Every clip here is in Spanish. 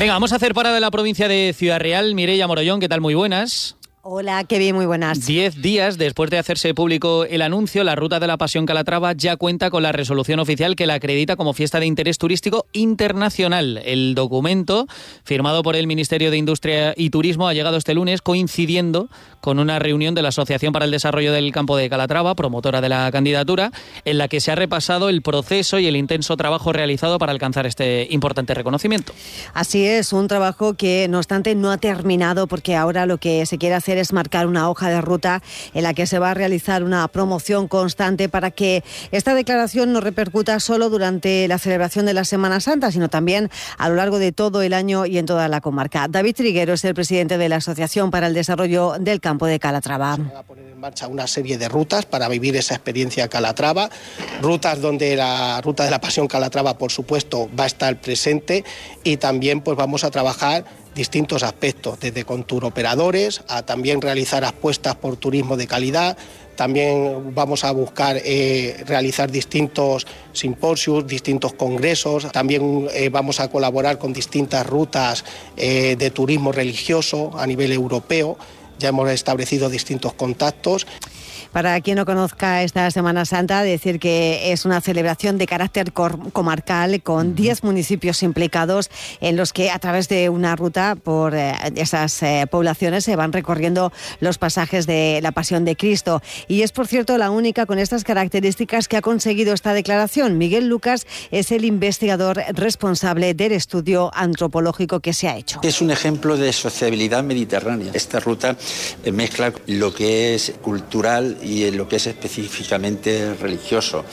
Venga, vamos a hacer parada en la provincia de Ciudad Real. Mireia Morollón, ¿qué tal? Muy buenas. Hola, qué bien, muy buenas. 10 días después de hacerse público el anuncio, la Ruta de la Pasión Calatrava ya cuenta con la resolución oficial que la acredita como fiesta de interés turístico internacional. El documento, firmado por el Ministerio de Industria y Turismo, ha llegado este lunes coincidiendo con una reunión de la Asociación para el Desarrollo del Campo de Calatrava, promotora de la candidatura, en la que se ha repasado el proceso y el intenso trabajo realizado para alcanzar este importante reconocimiento. Así es, un trabajo que, no obstante, no ha terminado, porque ahora lo que se quiere hacer es marcar una hoja de ruta en la que se va a realizar una promoción constante para que esta declaración no repercuta solo durante la celebración de la Semana Santa, sino también a lo largo de todo el año y en toda la comarca. David Triguero es el presidente de la Asociación para el Desarrollo del Campo de Calatrava. Se va a poner en marcha una serie de rutas para vivir esa experiencia Calatrava, rutas donde la Ruta de la Pasión Calatrava, por supuesto, va a estar presente, y también pues vamos a trabajar distintos aspectos, desde con turoperadores a también realizar apuestas por turismo de calidad. También vamos a buscar realizar distintos simposios, distintos congresos. También vamos a colaborar con distintas rutas de turismo religioso a nivel europeo. Ya hemos establecido distintos contactos. Para quien no conozca esta Semana Santa, decir que es una celebración de carácter comarcal con 10 municipios implicados, en los que a través de una ruta por esas poblaciones se van recorriendo los pasajes de la Pasión de Cristo. Y es, por cierto, la única con estas características que ha conseguido esta declaración. Miguel Lucas es el investigador responsable del estudio antropológico que se ha hecho. Es un ejemplo de sociabilidad mediterránea. Esta ruta mezcla lo que es cultural y en lo que es específicamente religioso.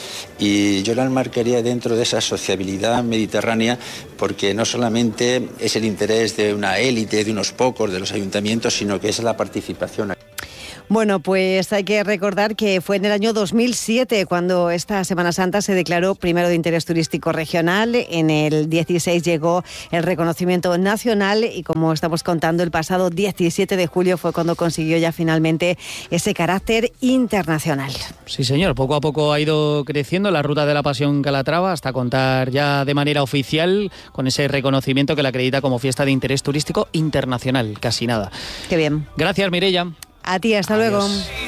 Y yo la enmarcaría dentro de esa sociabilidad mediterránea, porque no solamente es el interés de una élite, de unos pocos, de los ayuntamientos, sino que es la participación. Bueno, pues hay que recordar que fue en el año 2007 cuando esta Semana Santa se declaró primero de interés turístico regional. En el 16 llegó el reconocimiento nacional y, como estamos contando, el pasado 17 de julio fue cuando consiguió ya finalmente ese carácter internacional. Sí, señor. Poco a poco ha ido creciendo la Ruta de la Pasión Calatrava hasta contar ya de manera oficial con ese reconocimiento que la acredita como fiesta de interés turístico internacional. Casi nada. Qué bien. Gracias, Mireia. A ti, hasta Adiós. luego.